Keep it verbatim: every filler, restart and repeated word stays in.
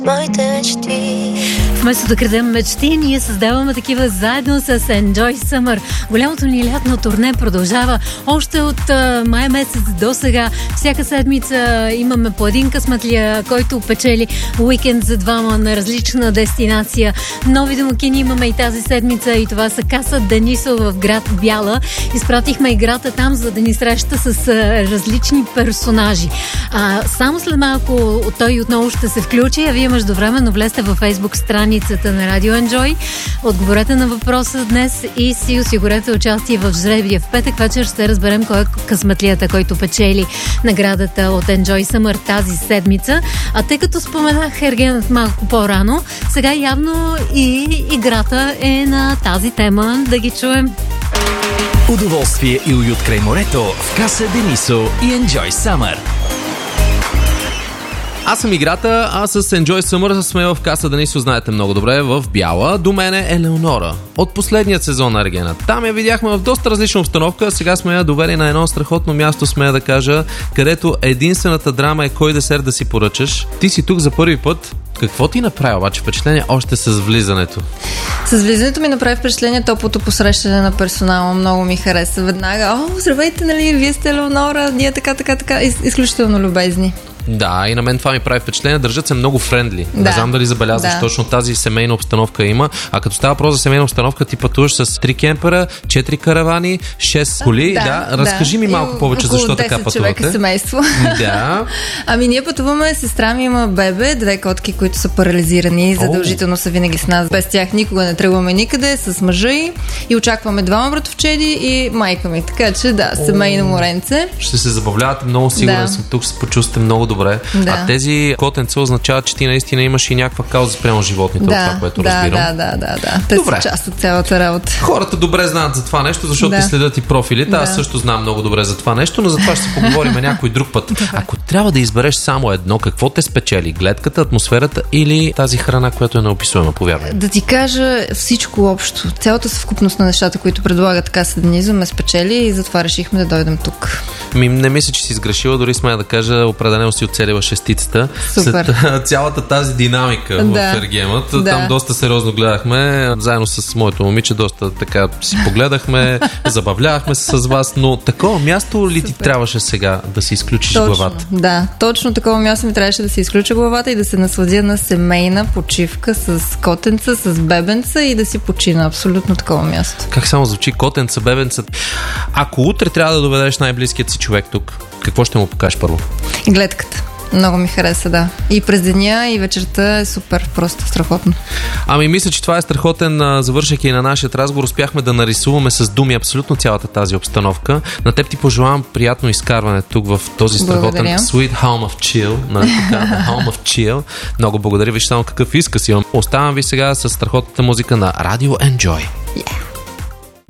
моите мечти. Вместо да крадем мечти, ние създаваме такива заедно с Enjoy Summer. Голямото ни лятно турне продължава още от а, май месец до сега. Всяка седмица имаме по един късметлия, който печели уикенд за двама на различна дестинация. Нови домакини имаме и тази седмица и това са Каса Денисо в град Бяла. Изпратихме играта там, за да ни среща с а, различни персонажи. А, само след малко той отново ще се включи, а вие междувременно влезте във Facebook страницата на Радио Enjoy. Отговорете на въпроса днес и си осигурете участие в жребия. В петък вечер ще разберем кой е късметлията, който печели наградата от Enjoy Summer тази седмица. А тъй като споменах Ергенът малко по-рано, сега явно и играта е на тази тема. Да ги чуем. Удоволствие и уют край морето в Каса Денисо и Enjoy Summer. Аз съм играта, а с Enjoy Summer сме в Каса Денисо, знаете много добре, в Бяла. До мен е Елеонора от последният сезон на Ергена. Там я видяхме в доста различна обстановка, сега сме я довели на едно страхотно място, смея да кажа, където единствената драма е кой десерт да си поръчаш. Ти си тук за първи път. Какво ти направи обаче впечатление още с влизането? С влизането ми направи впечатление топлото посрещане на персонала. Много ми хареса веднага. О, здравейте, нали, вие сте Елеонора, ние така, така, така. Изключително любезни. Да, и на мен това ми прави впечатление. Държат се много френдли. Да. Не знам дали забелязваш, да. Точно тази семейна обстановка има. А като става въпрос за семейна обстановка, ти пътуваш с три кемпера, четири каравани, шест коли. Да, да, да. Разкажи ми малко и повече защо така пътувате. човека семейство. Да. Ами ние пътуваме, сестра ми има бебе, две котки, които са парализирани, задължително са винаги с нас. Без тях никога не тръгваме никъде, с мъжа й и очакваме двама братовчеди и майка ми. Така че да, семейно моренце. Ще се забавлявате много, сигурен да. съм. Тук се почувствате много добре. Да. А тези котенца означават, че ти наистина имаш и някаква кауза спрямо животните, да, от това, което да, разбирам. Да, да, да, да. Те добре. са част от цялата работа. Хората добре знаят за това нещо, защото да. следят и профилите. Да. Аз също знам много добре за това нещо, но за това ще се поговорим някой друг път. Ако трябва да избереш само едно, какво те спечели? Гледката, атмосферата или тази храна, която е неописуема, повярвай? Да ти кажа всичко общо. Цялата съвкупност на нещата, които предлага така Седенизъм, ме спечели и затова решихме да дойдем тук. Ми, не мисля, че си сгрешила, дори смея да кажа, определено си оцелила шестицата. Супер. След цялата тази динамика да. в Ергемът. Да. Там доста сериозно гледахме. Заедно с моето момиче доста така си погледахме, забавлявахме се с вас, но такова място ли ти трябваше сега да си изключиш точно, главата? Да, точно такова място ми трябваше да си изключа главата и да се насладя на семейна почивка с котенца, с бебенца и да си почина. Абсолютно такова място. Как само звучи котенца, бебенца? Ако утре трябва да доведеш най-близкият си човек тук, какво ще му покажеш първо? Гледката. Много ми хареса, да. И през деня, и вечерта е супер, просто страхотно. Ами мисля, че това е страхотен завършек и на нашия разговор. Успяхме да нарисуваме с думи абсолютно цялата тази обстановка. На теб ти пожелавам приятно изкарване тук в този страхотен благодаря. Sweet Home of Chill. На така, Home of Chill. Много благодаря. Виж само какъв изказ имам. Оставам ви сега с страхотната музика на Radio Enjoy.